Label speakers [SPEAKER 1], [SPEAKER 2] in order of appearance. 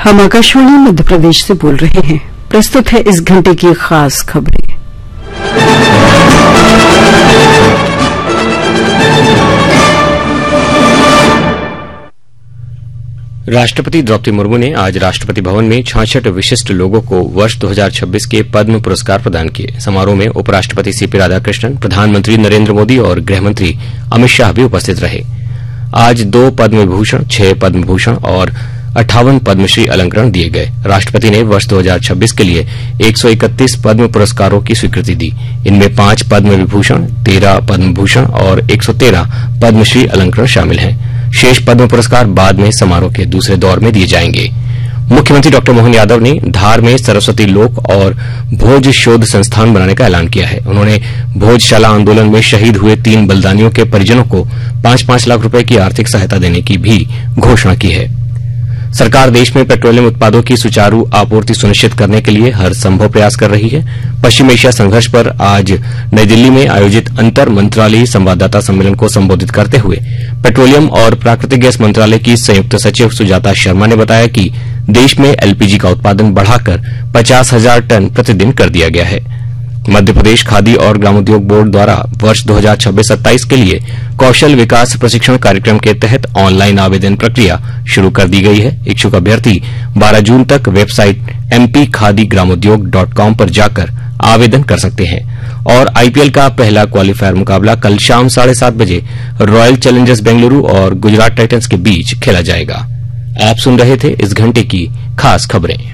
[SPEAKER 1] हम आकाशवाणी मध्य प्रदेश से बोल रहे हैं। प्रस्तुत है इस घंटे की खास खबरें।
[SPEAKER 2] राष्ट्रपति द्रौपदी मुर्मू ने आज राष्ट्रपति भवन में 66 विशिष्ट लोगों को वर्ष 2026 के पद्म पुरस्कार प्रदान किए। समारोह में उपराष्ट्रपति सीपी राधाकृष्णन, प्रधानमंत्री नरेंद्र मोदी और गृहमंत्री अमित शाह भी उपस्थित रहे। आज 2 पद्म विभूषण, 6 पद्म भूषण और 58 पद्मश्री अलंकरण दिए गए। राष्ट्रपति ने वर्ष 2026 के लिए 131 पद्म पुरस्कारों की स्वीकृति दी। इनमें 5 पद्म विभूषण, 13 पद्म भूषण और 113 पद्मश्री अलंकरण शामिल हैं। शेष पद्म पुरस्कार बाद में समारोह के दूसरे दौर में दिए जाएंगे। मुख्यमंत्री डॉ मोहन यादव ने धार में सरस्वती लोक और भोज शोध संस्थान बनाने का ऐलान किया है। उन्होंने भोजशाला आंदोलन में शहीद हुए 3 बलिदानियों के परिजनों को 5-5 लाख रुपए की आर्थिक सहायता देने की भी घोषणा की है। सरकार देश में पेट्रोलियम उत्पादों की सुचारू आपूर्ति सुनिश्चित करने के लिए हर संभव प्रयास कर रही है। पश्चिम एशिया संघर्ष पर आज नई दिल्ली में आयोजित अंतर मंत्रालयी संवाददाता सम्मेलन को संबोधित करते हुए पेट्रोलियम और प्राकृतिक गैस मंत्रालय की संयुक्त सचिव सुजाता शर्मा ने बताया कि देश में एलपीजी का उत्पादन बढ़ाकर 50,000 टन प्रतिदिन कर दिया गया है। मध्य प्रदेश खादी और ग्रामोद्योग बोर्ड द्वारा वर्ष 2026-27 के लिए कौशल विकास प्रशिक्षण कार्यक्रम के तहत ऑनलाइन आवेदन प्रक्रिया शुरू कर दी गई है। इच्छुक अभ्यर्थी 12 जून तक वेबसाइट mpkhadigramodyog.com पर जाकर आवेदन कर सकते हैं। और आईपीएल का पहला क्वालीफायर मुकाबला कल शाम 7:30 बजे रॉयल चैलेंजर्स बेंगलुरु और गुजरात टाइटंस के बीच खेला जाएगा। आप सुन रहे थे इस घंटे की खास खबरें।